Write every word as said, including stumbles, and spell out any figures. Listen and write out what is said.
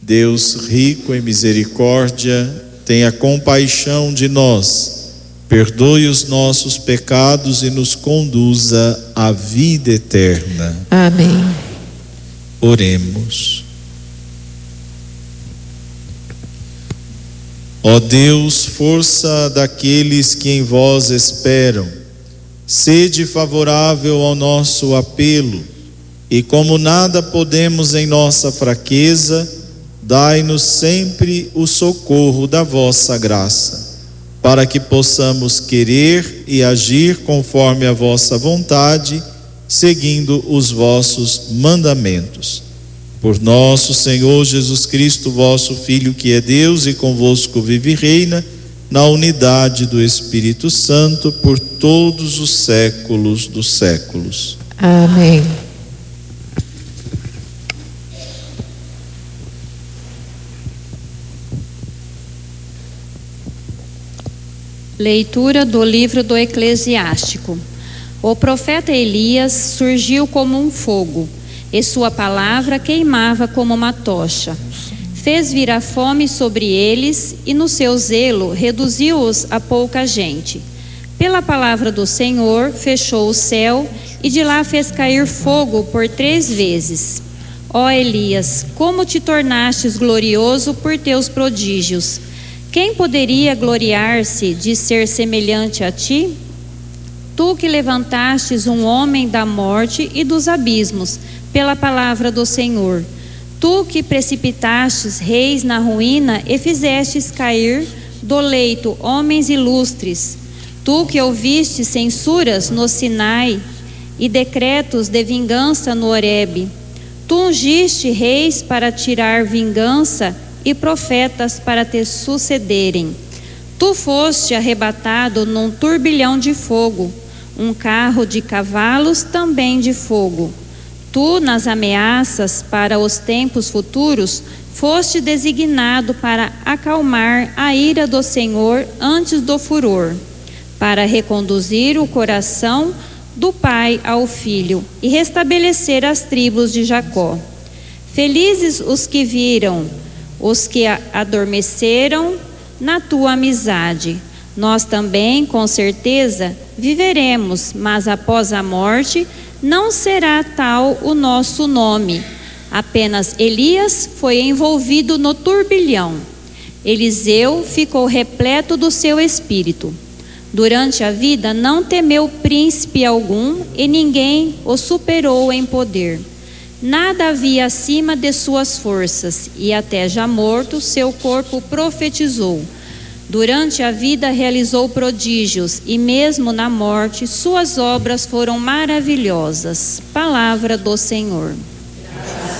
Deus rico em misericórdia, tenha compaixão de nós, perdoe os nossos pecados e nos conduza à vida eterna. Amém. Oremos. Ó Deus, força daqueles que em vós esperam, sede favorável ao nosso apelo, e como nada podemos em nossa fraqueza, dai-nos sempre o socorro da vossa graça, para que possamos querer e agir conforme a vossa vontade, seguindo os vossos mandamentos. Por nosso Senhor Jesus Cristo, vosso Filho, que é Deus e convosco vive e reina, na unidade do Espírito Santo, por todos os séculos dos séculos. Amém. Leitura do livro do Eclesiástico. O profeta Elias surgiu como um fogo, e sua palavra queimava como uma tocha. Fez vir a fome sobre eles, e no seu zelo reduziu-os a pouca gente. Pela palavra do Senhor fechou o céu, e de lá fez cair fogo por três vezes. Ó Elias, como te tornastes glorioso por teus prodígios! Quem poderia gloriar-se de ser semelhante a ti? Tu que levantastes um homem da morte e dos abismos, pela palavra do Senhor. Tu que precipitastes reis na ruína e fizestes cair do leito homens ilustres. Tu que ouviste censuras no Sinai e decretos de vingança no Horebe. Tu ungiste reis para tirar vingança e profetas para te sucederem. Tu foste arrebatado num turbilhão de fogo, um carro de cavalos também de fogo. Tu, nas ameaças para os tempos futuros, foste designado para acalmar a ira do Senhor antes do furor, para reconduzir o coração do pai ao filho e restabelecer as tribos de Jacó. Felizes os que viram, os que adormeceram na tua amizade. Nós também, com certeza, viveremos, mas após a morte não será tal o nosso nome. Apenas Elias foi envolvido no turbilhão. Eliseu ficou repleto do seu espírito. Durante a vida não temeu príncipe algum e ninguém o superou em poder. Nada havia acima de suas forças, e até já morto seu corpo profetizou. Durante a vida realizou prodígios, e mesmo na morte suas obras foram maravilhosas. Palavra do Senhor.